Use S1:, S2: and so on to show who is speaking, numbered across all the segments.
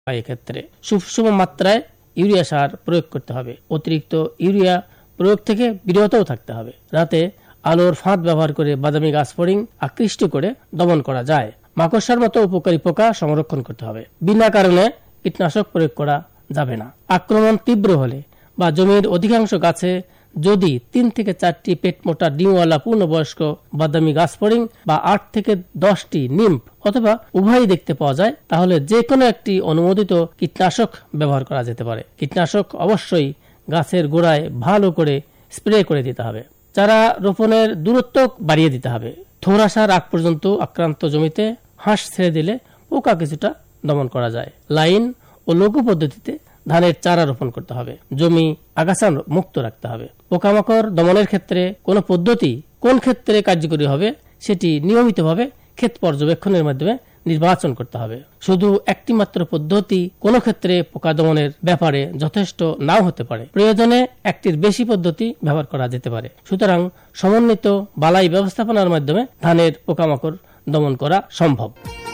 S1: এক্ষেত্রে সুষম মাত্রায় ইউরিয়া সার প্রয়োগ করতে হবে। অতিরিক্ত ইউরিয়া প্রয়োগ থেকে বিরতও থাকতে হবে। রাতে আলোর ফাঁদ ব্যবহার করে বাদামি গাছ ফড়িং আকৃষ্ট করে দমন করা যায়। মাকড়সার মতো উপকারী পোকা সংরক্ষণ করতে হবে। বিনা কারণে কীটনাশক প্রয়োগ করা যাবে না। আক্রমণ তীব্র হলে বা জমির অধিকাংশ গাছে যদি 3 থেকে 4টি পেট মোটা ডিমওয়ালা পূর্ণবয়স্ক বাদামি গাছ ফড়িং বা 8 থেকে 10টি নিম্ফ অথবা উভয়ই দেখতে পাওয়া যায়, তাহলে যে কোনো একটি অনুমোদিত কীটনাশক ব্যবহার করা যেতে পারে। কীটনাশক অবশ্যই গাছের গোড়ায় ভালো করে স্প্রে করে দিতে হবে। চারা রোপণের দূরত্ব বাড়িয়ে দিতে হবে। থোর আসার আগ পর্যন্ত আক্রান্ত জমিতে হাঁস ছেড়ে দিলে পোকা কিছুটা দমন করা যায়। লাইন ও লঘু পদ্ধতিতে ধানের চারা রোপণ করতে হবে। জমি আগাছা মুক্ত রাখতে হবে। পোকামাকড় দমনের ক্ষেত্রে কোন পদ্ধতি কোন ক্ষেত্রে কার্যকরী হবে সেটি নিয়মিতভাবে ক্ষেত পর্যবেক্ষণের মাধ্যমে নির্বাচন করতে হবে। শুধু একটি মাত্র পদ্ধতি কোন ক্ষেত্রে পোকা দমনের ব্যাপারে যথেষ্ট নাও হতে পারে। প্রয়োজনে একটির বেশি পদ্ধতি ব্যবহার করা যেতে পারে। সুতরাং সমন্বিত বালাই ব্যবস্থাপনার মাধ্যমে ধানের পোকামাকড় দমন করা সম্ভব।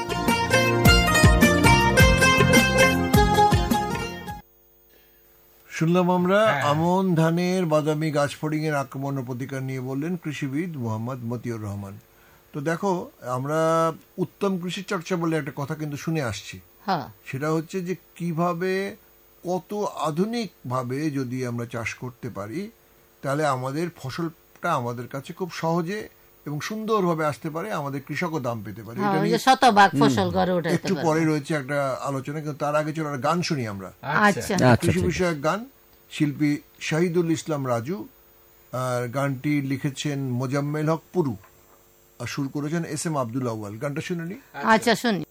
S2: শুনলাম আমরা আমন ধানের বাদামি গাছ ফড়িং এর আক্রমণ ও প্রতিকার নিয়ে বললেন কৃষিবিদ মোহাম্মদ মতিউর রহমান। তো দেখো, আমরা উত্তম কৃষি চর্চা বলে একটা কথা কিন্তু শুনে আসছি। সেটা হচ্ছে যে কিভাবে কত আধুনিক ভাবে যদি আমরা চাষ করতে পারি তাহলে আমাদের ফসলটা আমাদের কাছে খুব সহজে এবং সুন্দরভাবে আসতে পারে, আমাদের কৃষকও দাম পেতে পারে। একটু পরে রয়েছে একটা আলোচনা, কিন্তু তার আগে চলো গান শুনি আমরা। কৃষি বিষয়ক গান, শিল্পী শাহিদুল ইসলাম রাজু, আর গানটি লিখেছেন মোজাম্মেল হক পুরু আর সুর করেছেন এস এম আব্দুল আউয়াল। গানটা শুনে নি।
S3: আচ্ছা শুনি।